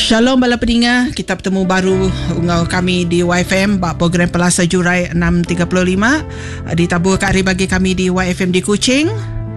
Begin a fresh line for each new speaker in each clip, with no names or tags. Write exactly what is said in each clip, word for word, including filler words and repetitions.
Shalom bala pendengar, kita bertemu baru dengan kami di Y F M bak program Pelasa Jurai enam tiga lima ditabur kat hari bagi kami di Y F M di Kuching.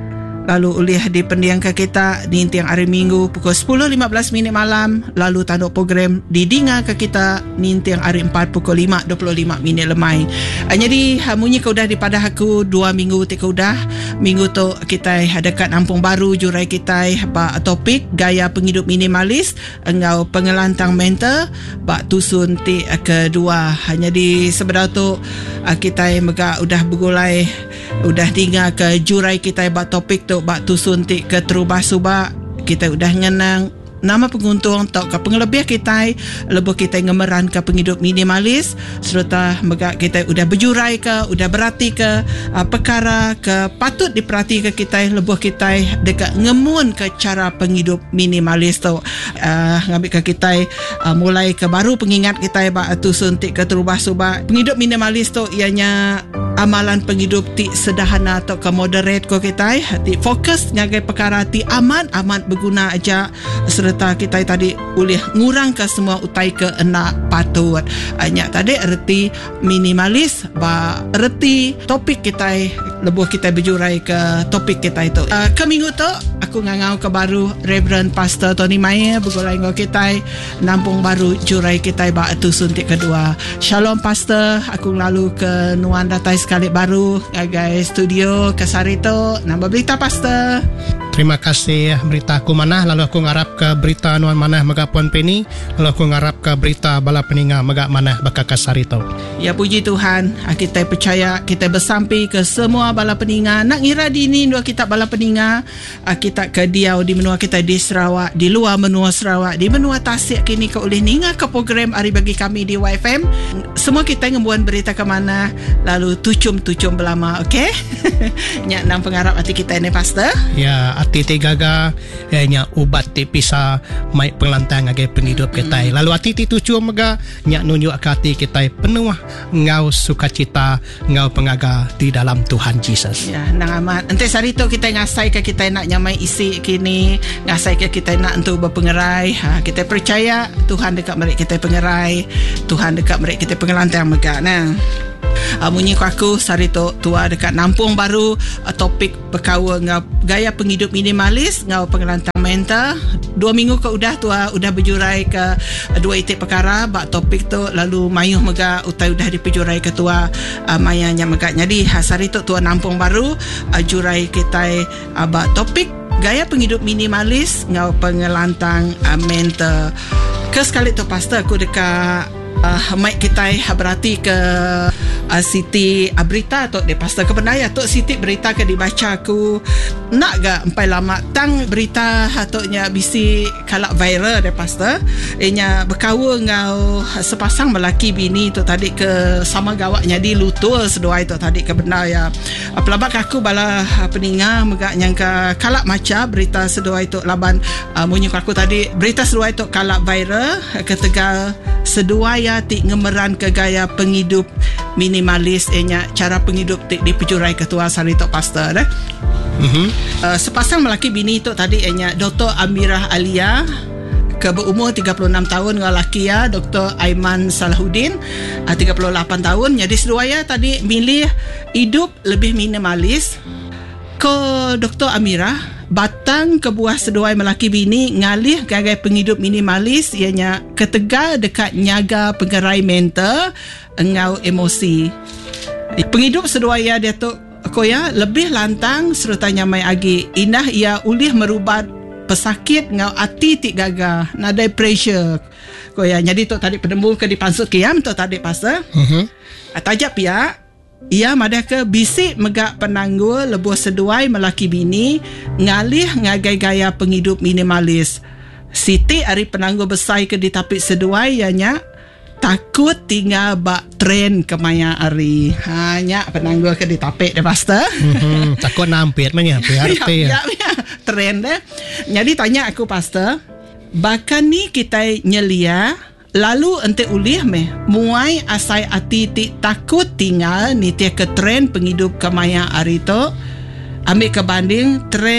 Lalu oleh di pendiangkan kita di tiang hari Minggu pukul sepuluh lima belas minit malam. Lalu tanduk program didengar ke kita di tiang hari empat pukul lima dua puluh lima minit lemai. Jadi munyi kau dah daripada aku dua minggu tik udah. Minggu tu kita dekat Ampung Baru jurai kita bak topik gaya penghidup minimalis engau pengelantang mental bak tusun tik kedua. Jadi sebenarnya tu kita megak udah bergulai udah dengar ke jurai kita bak topik tu bak tusun tik ke terubah subak kita udah ngenang nama penguntung atau ke pengelebih kita lebih kita ngemeran ke penghidup minimalis serta megak kita udah berjurai ke udah berarti ke uh, perkara ke patut diperhati ke kita lebih kita dekat ngemun ke cara penghidup minimalis tu uh, ngambil ke kita uh, mulai ke baru pengingat kita bak tusun tik ke terubah subak penghidup minimalis tu ianya amalan penghidup ti sederhana atau ke moderate ko kita ti fokus ngagai perkara ti aman amat berguna aja serta kita tadi boleh ngurang ke semua utai ke enak patut hanya tadi erti minimalis ba erti topik kita lebih kita berjurai ke topik kita itu uh, ke minggu tu aku ngangau ke baru Reverend Pastor Tony Maya bergulai dengan kita Nampung Baru jurai kita ba tu suntik kedua. Shalom Pastor, aku lalu ke Nuan Datai sekali baru guys studio ke Sarito nambah berita Pastor.
Terima kasih berita aku manah lalu aku ngarap ke berita Nuan manah megak Puan Penny lalu aku ngarap ke berita bala peninga megak manah baka Kasarito.
Ya puji Tuhan, kita percaya kita bersampai ke semua bala peninga nak ngira dini dua kita bala peninga kita ke Diau di menua kita di Sarawak di luar menua Sarawak di menua Tasik kini ke oleh ninga ke program hari bagi kami di Y F M semua kita ngembuan berita ke mana lalu tucum-tucum belama okey. Nyak nang pengharap hati kita ni Pastor.
Ya hati tigaga nya ubat ti pisa mai penglantang age penghidup kita. Hmm. Lalu hati ti tucu mega nya nunjuk ke hati kita penuh ngau sukacita ngau pengaga di dalam Tuhan Yesus.
Ya nang amat. Ente sarito kita ngasai ke kita nak nyamai isi kini ngasai ke kita nak untuk berpengerai. Ha, kita percaya Tuhan dekat mereka kita pengerai. Tuhan dekat mereka kita pengelantang mega nah. Uh, munyi ku aku sarito tua dekat Nampung Baru uh, topik perkawa ngau gaya penghidup minimalis ngau pengelantang mental dua minggu ke udah tua udah berjurai ke uh, dua itik perkara bak topik tu lalu mayuh mega utai udah dipejurai ke tua uh, mayanya mega jadi uh, sarito tua Nampung Baru uh, jurai kita uh, bak topik gaya penghidup minimalis ngau pengelantang uh, mental ke sekali tu Pastor aku dekat Uh, mic kita berarti ke uh, Siti uh, berita atau de Pastor ke pendaya tu Siti berita ke dibaca aku nak gak empai lama tang berita ataunya bisi kalak viral de Pastor inya berkawa ngau sepasang melaki bini tu tadi ke sama gawaknya di lutul sedua itu tadi ke benda ya uh, pelabak aku bala uh, peninga megak nyangka kalak maca berita sedua itu laban uh, munyi aku tadi berita sedua itu kalak viral uh, ke Tegal sedua ya ti ngemeran ke gaya penghidup minimalis enya cara penghidup ti dipejurai ketua sarito Pastor dah. Mm-hmm. Uh, sepasang melaki bini tu tadi enya Doktor Amirah Alia ke berumur tiga puluh enam tahun dengan laki ya Doktor Aiman Salahuddin uh, tiga puluh lapan tahun jadi sedua ya tadi milih hidup lebih minimalis ke Doktor Amirah batang kebuah seduai melaki bini ngalih gagai penghidup minimalis ianya ketegal dekat nyaga pengerai mental engau emosi penghidup seduai ya dia tu koya lebih lantang serta nyamai agi indah ia ulih merubah pesakit ngau ati tik gaga nadai pressure koya jadi tu tadi pedembul ke dipansut kiam tu tadi Pastor uh-huh. Tajap ya ia madah ke bisik megak penanggul lebuh seduai melaki bini ngalih ngagai gaya penghidup minimalis Siti hari penanggul besar ke ditapik seduai ianya takut tinggal bak tren ke maya hari hanya penanggul ke ditapik deh Pastor
mm-hmm. Takut nampit mana P R T ya, ya,
ya, tren deh jadi tanya aku Pastor bahkan ni kita nyelia lalu ente ulih meh muai asai ati ti takut tinggal ni tiak ke tren penghidup ke maya hari tu ambil kebanding tren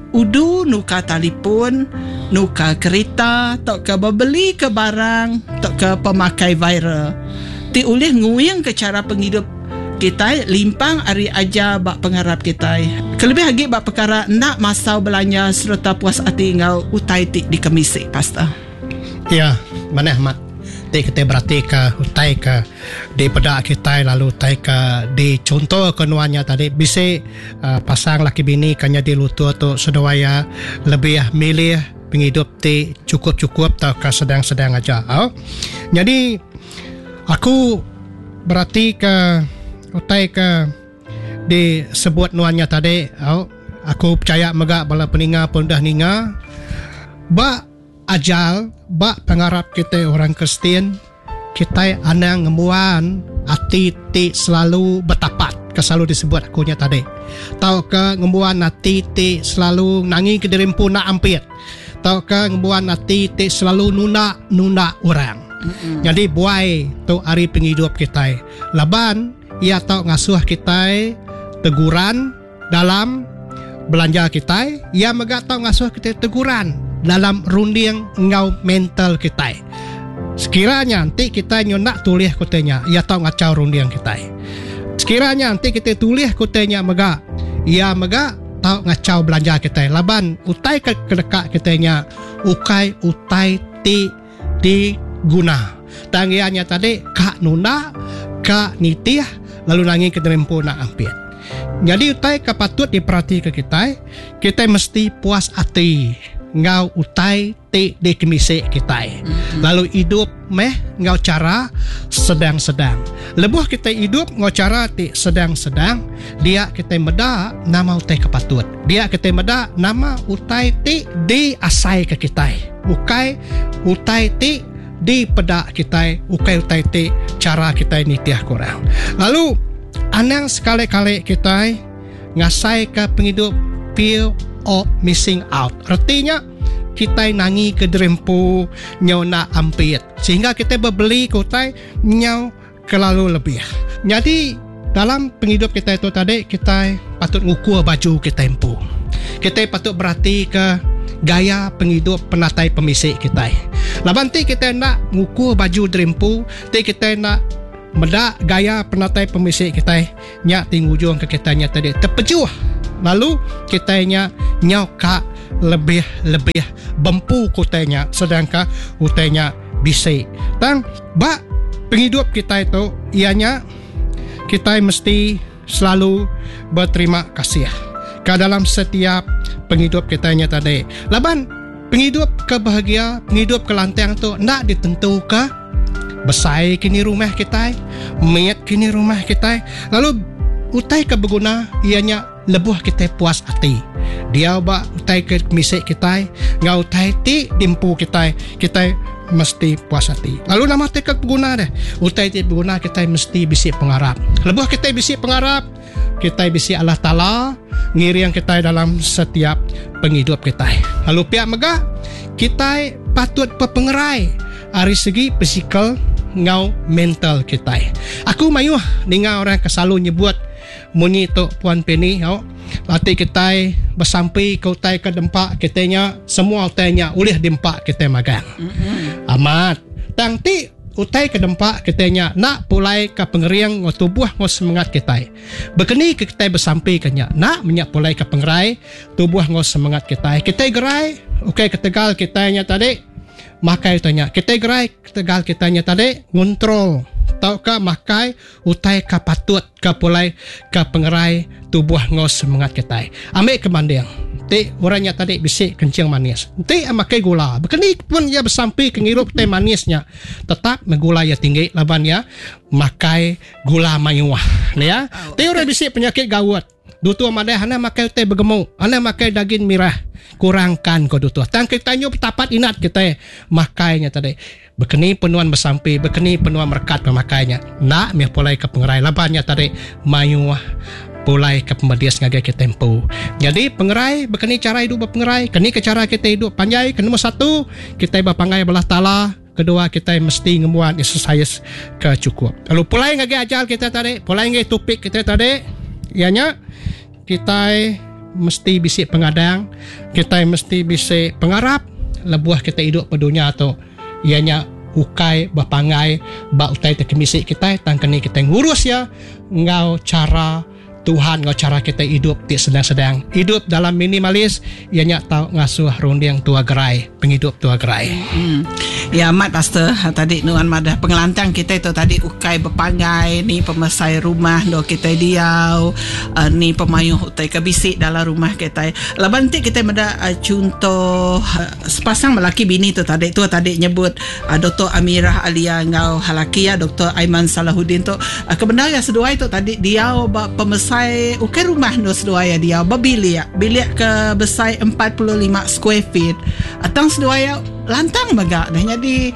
udu nuka telefon, nuka kereta, tok ke membeli ke barang, tok ke pemakai viral. Ti ulih nguyang ke cara penghidup kita limpang hari aja bak pengharap kita. Kelebih lagi bak perkara nak masau belanja serta puas hati ngau utai tik di kemisi pasta.
Ya, mana Ahmad? Tik kita berarti ke utai ke di pedak kita lalu utai ke di contoh kenuannya tadi bisa uh, pasang laki bini kanya di lutut tu sedawaya lebih milih penghidup ti cukup-cukup atau ke sedang-sedang aja. Oh? Jadi aku berarti ke utai ke disebut nuannya tadi. Oh, aku percaya megak bala peninga pun dah ninga ba ajal ba pengarap kita orang Kristian kita anang ngemuan hati ti selalu bertapat ke selalu disebut akunya tadi. Tau ke ngemuan hati ti selalu nangi ke dirimpu nak ampit. Tau ke ngemuan hati ti selalu nuna nuna orang. Mm-hmm. Jadi buai tu hari penghidup kita. Laban ia tahu ngasuh kita teguran dalam belanja kita, ia megak tahu ngasuh kita teguran dalam runding ngau mental kita. Sekiranya nanti kita nak tulis kotanya, ia tahu ngacau runding kita. Sekiranya nanti kita tulis kotanya megak, ia megak tahu ngacau belanja kita. Laban utai ke kedekak kitanya, ukai utai ti di guna. Tanggiannya tadi kak nuna, kak nitih, lalu nangi ke derempu nak ampit. Jadi utai kapatut diperhati ke kita, kita mesti puas hati ngau utai ti di kemisi kita. Mm-hmm. Lalu hidup meh ngau cara sedang-sedang. Lebuh kita hidup ngau cara ti sedang-sedang, dia kita meda nama utai kapatut. Dia kita meda nama utai ti di asai ke kita. Ukai utai ti di pedak kita, ukai utai ti cara kita nitiah kurang. Lalu anang sekali-kali kita ngasai ke penghidup feel of missing out. Artinya kita nangi ke derempu nyau nak ampit sehingga kita berbeli kutai nyau kelalu lebih. Jadi dalam penghidup kita itu tadi kita patut ngukur baju kita empu. Kita patut berhati ke gaya penghidup penatai pemisik kita. Laban ti kita nak ngukur baju derempu, ti kita nak medak gaya penatai pemisik kita nyak tingujung ke kitanya tadi terpejuh. Lalu kitanya nyauka lebih-lebih bempu kutanya sedangkan utanya bisik. Dan bak penghidup kita itu ianya kita mesti selalu berterima kasih ke dalam setiap penghidup kitanya tadi. Laban penghidup kebahagia, penghidup kelantang tu nak ditentu ke besai kini rumah kita, miat kini rumah kita. Lalu utai ke berguna ianya lebuh kita puas hati. Dia ba utai ke misik kita, ngau utai ti dimpu kita, kita mesti puas hati. Lalu nama te ke berguna deh. Utai ti berguna kita mesti bisik pengharap. Lebuh kita bisik pengharap, kita bisik Allah Taala ngiring kita dalam setiap penghidup kita. Lalu pihak megah kita patut berpengerai dari segi fisikal ngau mental kita. Aku mayuh dengar orang kesalalu nyebut muni tu Puan Penny, oh, latih kita bersampai ke utai ke dempak kitanya semua utainya ulih dempak kita magang. Mm-hmm. Amat tangti utai ke dempak kitanya nak pulai ke pengeriang ngo tubuh ngo semangat kita. Bekeni ke kita bersampai kanya nak menyak pulai ke pengerai tubuh ngo semangat kita. Kita gerai, okey ketegal kitanya tadi makai tanya. Kita gerai ketegal kitanya tadi ngontrol. Taukah makai utai ka patut ka pulai ka pengerai tubuh ngos semangat kita. Ambil ke banding. Ti orangnya tadi bisik kencing manis. Ti makai gula. Bekeni pun ia bersampai ke ngirup teh manisnya. Tetap gula ya tinggi laban ya makai gula mayuah. Ya. Ti orang bisik penyakit gawat. Dutu amadai hana makai teh bergemuk. Hana makai daging merah. Kurangkan ko dutu. Tang kita nyu tapat inat kita makainya tadi. Bekeni penuan bersampai, bekeni penuan merekat pemakainya. Nak meh pulai ke pengerai labannya tadi mayu pulai ke pemedias ngagai kita tempo. Jadi pengerai bekeni cara hidup berpengerai, keni ke cara kita hidup panjai. Ke nombor satu kita berpangai belah Taala. Kedua kita mesti ngemuan exercise ke cukup. Lalu pulai ngagai ajal kita tadi, pulai ngagai topik kita tadi. Ianya kita mesti bisik pengadang, kita mesti bisik pengarap. Lebuah kita hidup pada dunia tu, ianya ukai bapangai ba utai te kemisik kita tangkani kita ngurus ya ngau cara Tuhan, ngau cara kita hidup ti sedang-sedang hidup dalam minimalis, ianya tahu ngasuh runding tua gerai, penghidup tua gerai.
Hmm. Ya mat pastor, tadi nuan madah pengelantang kita itu tadi ukai berpangai ni pemesai rumah do kita diau, uh, ni pemayuh utai kebisik dalam rumah kita. Laban nanti kita mada uh, contoh uh, sepasang lelaki bini tu tadi tu tadi nyebut uh, Doktor Amirah Alia ngau halaki ya Doktor Aiman Salahuddin tu uh, kebenaran sedua itu tadi diau pemesai ukai rumah do sedua ya dia berbilik bilik ke besar empat puluh lima square feet atang sedua ya lantang baga dah jadi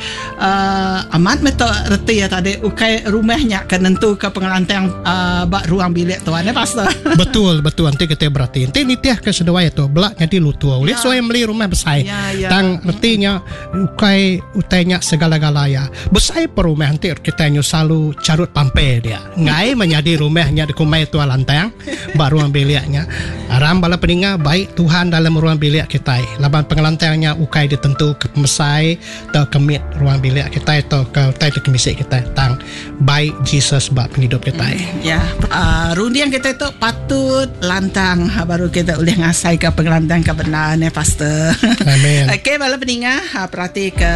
uh, amat meto reti ya tadi ukai rumahnya kan tentu ke pengelantang uh, bak ruang bilik tu ane pastor.
Betul betul nanti kita berarti nanti nitiah ke sedua itu belak jadi lutua oleh so yang beli rumah besar
ya, ya.
tang retinya ukai utainya segala-galanya besar per rumah nanti kita nyu selalu carut pampe dia ngai menjadi rumahnya di kumai tua lantang bak ruang biliknya aram bala peninga baik Tuhan dalam ruang bilik kita laban pengelantangnya ukai ditentu ke mesai atau kemit ruang bilik kita atau ke tai kemisik kita tang baik Jesus bab penghidup kita.
Mm, ya, uh, rundiang kita itu patut lantang baru kita boleh ngasai ke pengelantang kebenaran ya pastor.
Amin.
Okey, bala peninga perhati ke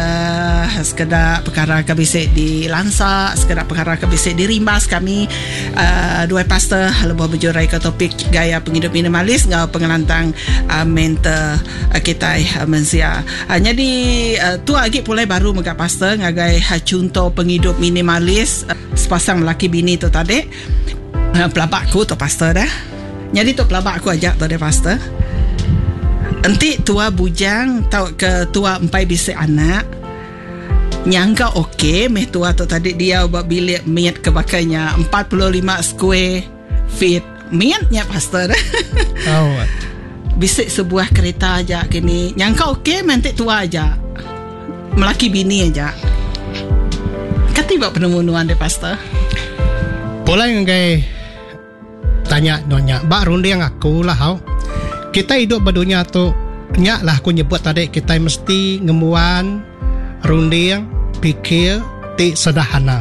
sekedar perkara kebisik di Lansa, sekedar perkara kebisik di Rimbas kami uh, dua pastor lebih berjurai ke topik gaya penghidup minimalis ngau pengelantang uh, mental uh, kita uh, mensia. Uh, jadi Uh, tu lagi pulai baru megak pastor ngagai uh, contoh penghidup minimalis uh, sepasang lelaki bini tu tadi uh, pelabakku tu pastor dah jadi tu pelabakku ajak tu dia pastor nanti tua bujang tahu ke tua empai bisik anak nyangka okey meh tua tu tadi dia buat bilik miat kebakanya empat puluh lima square feet miatnya pastor dah
oh.
Bisik sebuah kereta aja kini nyangka okey nanti tua aja melaki bini aja ketiba penemuan dia pastor
boleh ngai tanya nonya bak runding aku lah hau kita hidup berdunia tu nyak lah aku nyebut tadi kita mesti ngemuan runding pikir ti sederhana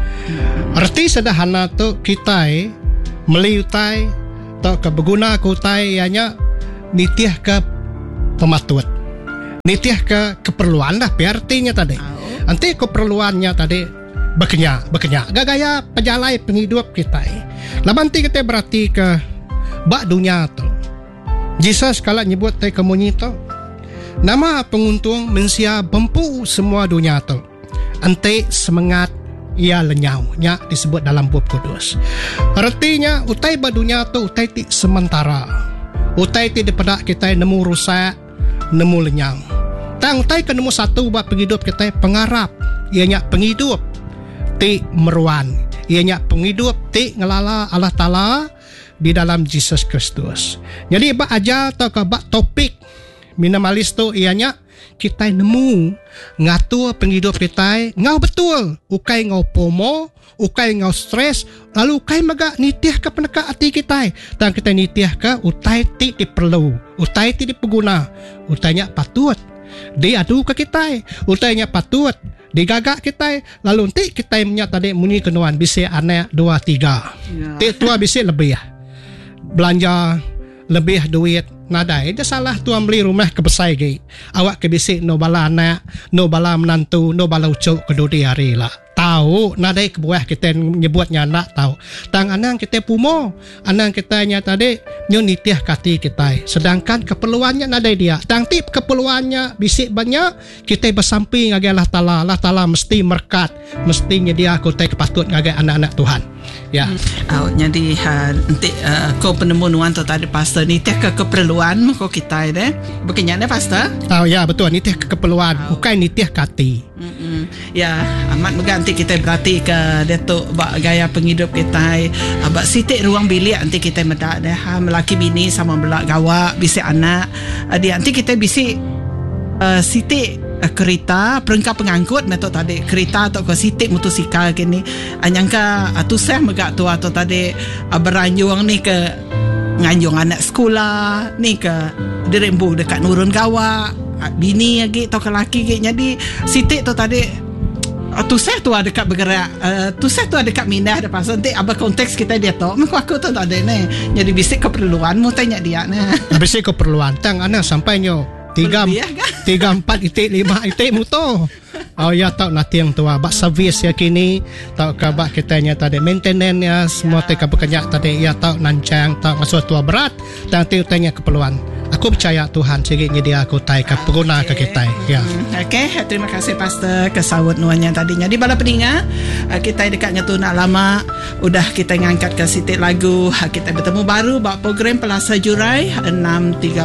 arti sederhana tu kita meliutai atau kebeguna aku tai ianya nitiah ke pematut nitiah ke keperluan dah artinya tadi nanti keperluannya tadi berkenyak berkenyak gaya pejalai penghidup kita laban nanti kita berarti ke bak dunia tu Jesus kalau nyebut tai kemunyi tu nama penguntung mensia bempu semua dunia tu nanti semangat ia lenyau nya disebut dalam buku kudus artinya utai bak dunia tu utai ti sementara utai ti daripada kita nemu rusak nemu lenyang tang utai ke nemu satu buat penghidup kita pengarap ianya penghidup ti meruan ianya penghidup ti ngelala Allah Ta'ala di dalam Jesus Kristus jadi bak aja atau ke bak topik minimalis tu ianya kita nemu ngatur penghidup kita ngau betul ukai ngau pomo ukai ngau stres lalu ukai maga nitiah ke peneka hati kita dan kita nitiah ke utai ti diperlu utai ti dipeguna utainya patut diadu ke kita utainya patut digagak kita lalu nanti kita punya tadi muni kenuan bisi anak dua tiga ya. Ti tua bisi lebih belanja lebih duit nadai dia salah tuan beli rumah kebesai gay awak kebisik no bala anak no bala menantu no bala ucuk kedudi hari lah tahu nadai kebuah kita nyebutnya nak tahu tang anang kita pumo anang kita nya tadi nyo nitiah kati kita sedangkan keperluannya nadai dia tang tip keperluannya bisik banyak kita bersamping ngage Allah Taala Allah Taala mesti merkat mesti nyedia aku tai kepatut ngage anak-anak Tuhan ya
hmm. oh, jadi uh, nanti uh, kau penemuan tu tadi pastor nitiah ke keperluan kau kita deh begini pastor
tahu oh, ya betul nitiah ke keperluan oh. bukan nitiah kati
mm-mm. ya amat mengganti kita berarti ke Datuk bak gaya penghidup kita bak sitik ruang bilik nanti kita medak dah melaki bini sama belak gawak bisik anak dia nanti kita bisik uh, sitik uh, kereta perengkap pengangkut metok tadi kereta atau ke sitik motosikal kini anyangka uh, tu sah megak tu atau tadi uh, beranjung ni ke nganjung anak sekolah ni ke dirembu dekat nurun gawa bini lagi atau ke laki lagi. Jadi sitik tu tadi tu saya tu ada dekat bergerak uh, tu saya tu ada dekat minah ada pasal nanti apa konteks kita dia tahu aku aku tu tak ada ni. Jadi bisik keperluan mu tanya dia nah.
Bisik keperluan tang ana sampai nyo tiga tiga empat itik lima itik mu tu. Oh ya tahu nanti yang tua bak servis ya kini tahu kabak kita nya tadi maintenance ya semua ya. Teka bekerja tadi ya tahu nancang tahu masuk tua berat nanti tanya keperluan. Aku percaya Tuhan sikitnya dia aku tai ke pengguna ke kita ya.
Okey, terima kasih pastor kesawut nuanya tadinya di bala peninga kita dekatnya tu nak lama udah kita ngangkat ke sitik lagu kita bertemu baru buat program Pelasa Jurai enam tiga